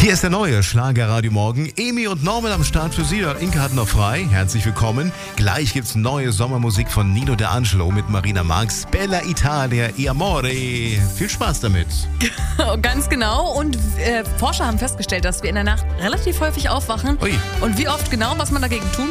Hier ist der neue Schlagerradio Morgen. Emi und Norman am Start für Sie. Inke hat noch frei. Herzlich willkommen. Gleich gibt's neue Sommermusik von Nino D'Angelo mit Marina Marx. Bella Italia, e Amore. Viel Spaß damit. Ganz genau. Und Forscher haben festgestellt, dass wir in der Nacht relativ häufig aufwachen. Ui. Und wie oft genau, was man dagegen tun